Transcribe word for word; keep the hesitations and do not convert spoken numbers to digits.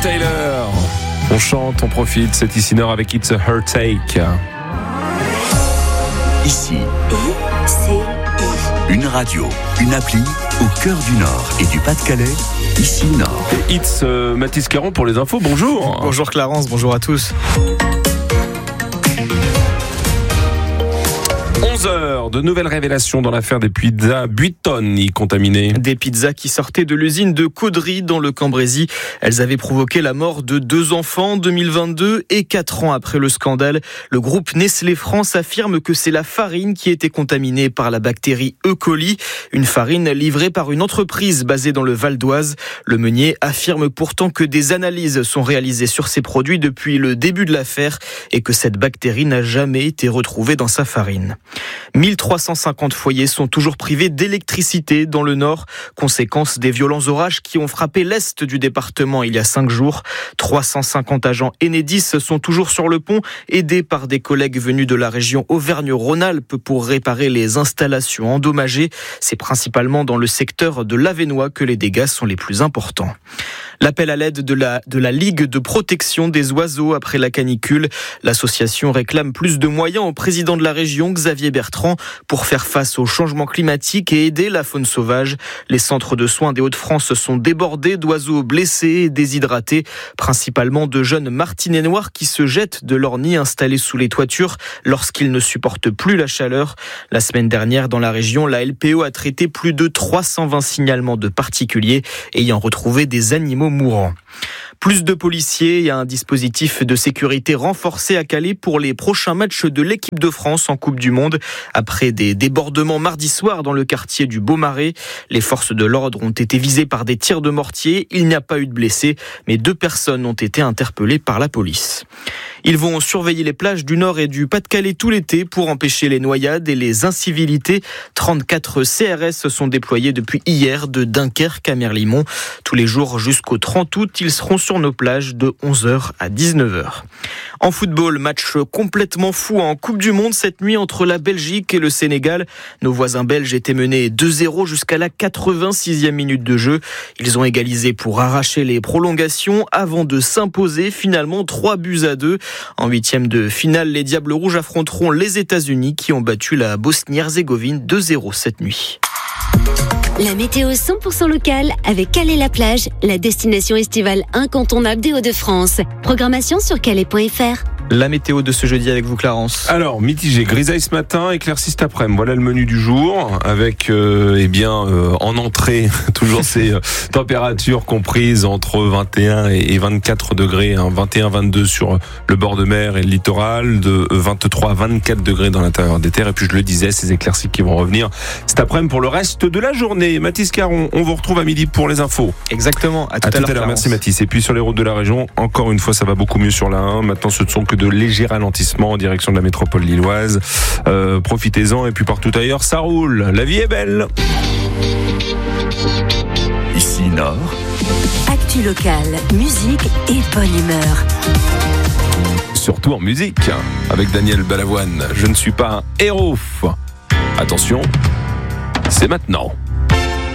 Taylor. On chante, on profite, c'est ici Nord avec It's a Heartache. Ici, I, C, I. une radio, une appli au cœur du Nord et du Pas-de-Calais. Ici Nord. Et It's euh, Mathis Caron pour les infos, bonjour. Bonjour Clarence, bonjour à tous. onze heures, de nouvelles révélations dans l'affaire des pizzas Buitoni contaminées. Des pizzas qui sortaient de l'usine de Caudry dans le Cambrésis. Elles avaient provoqué la mort de deux enfants en deux mille vingt-deux et quatre ans après le scandale. Le groupe Nestlé France affirme que c'est la farine qui était contaminée par la bactérie E. coli, une farine livrée par une entreprise basée dans le Val d'Oise. Le meunier affirme pourtant que des analyses sont réalisées sur ces produits depuis le début de l'affaire et que cette bactérie n'a jamais été retrouvée dans sa farine. mille trois cent cinquante foyers sont toujours privés d'électricité dans le Nord, conséquence des violents orages qui ont frappé l'Est du département il y a cinq jours. trois cent cinquante agents Enedis sont toujours sur le pont, aidés par des collègues venus de la région Auvergne-Rhône-Alpes pour réparer les installations endommagées. C'est principalement dans le secteur de l'Avesnois que les dégâts sont les plus importants. L'appel à l'aide de la, de la Ligue de protection des oiseaux après la canicule. L'association réclame plus de moyens au président de la région, Xavier Bertrand, pour faire face au changement climatique et aider la faune sauvage. Les centres de soins des Hauts-de-France sont débordés d'oiseaux blessés et déshydratés, principalement de jeunes martinets noirs qui se jettent de leur nid installé sous les toitures lorsqu'ils ne supportent plus la chaleur. La semaine dernière, dans la région, la L P O a traité plus de trois cent vingt signalements de particuliers ayant retrouvé des animaux mourants. Plus de policiers et un dispositif de sécurité renforcé à Calais pour les prochains matchs de l'équipe de France en Coupe du Monde. Après des débordements mardi soir dans le quartier du Beaumarais, les forces de l'ordre ont été visées par des tirs de mortier. Il n'y a pas eu de blessés, mais deux personnes ont été interpellées par la police. Ils vont surveiller les plages du Nord et du Pas-de-Calais tout l'été pour empêcher les noyades et les incivilités. trente-quatre C R S sont déployés depuis hier de Dunkerque à Merlimont. Tous les jours jusqu'au trente août, ils seront sur nos plages de onze heures à dix-neuf heures. En football, match complètement fou en Coupe du Monde cette nuit entre la Belgique et le Sénégal. Nos voisins belges étaient menés deux zéro jusqu'à la quatre-vingt-sixième minute de jeu. Ils ont égalisé pour arracher les prolongations avant de s'imposer finalement trois buts à deux. En huitième de finale, les Diables Rouges affronteront les États-Unis qui ont battu la Bosnie-Herzégovine deux zéro cette nuit. La météo cent pour cent locale avec Calais-la-Plage, la destination estivale incontournable des Hauts-de-France. Programmation sur calais point f r. La météo de ce jeudi avec vous Clarence. Alors, mitigé, grisaille ce matin, éclaircie cet après-midi. Voilà le menu du jour, avec euh, eh bien euh, en entrée toujours ces euh, températures comprises entre vingt et un et vingt-quatre degrés, hein, vingt et un vingt-deux sur le bord de mer et le littoral, de vingt-trois à vingt-quatre degrés dans l'intérieur des terres. Et puis je le disais, ces éclaircies qui vont revenir cet après-midi pour le reste de la journée. Mathis Caron, on vous retrouve à midi pour les infos. Exactement, à tout à, à, tout à l'heure. l'heure, merci Mathis. Et puis sur les routes de la région, encore une fois, ça va beaucoup mieux sur la un. Maintenant, ce ne sont que de légers ralentissements en direction de la métropole lilloise. Euh, profitez-en et puis partout ailleurs, ça roule. La vie est belle. Ici Nord. Actu locale, musique et bonne humeur. Surtout en musique, avec Daniel Balavoine. Je ne suis pas un héros. Attention, c'est maintenant.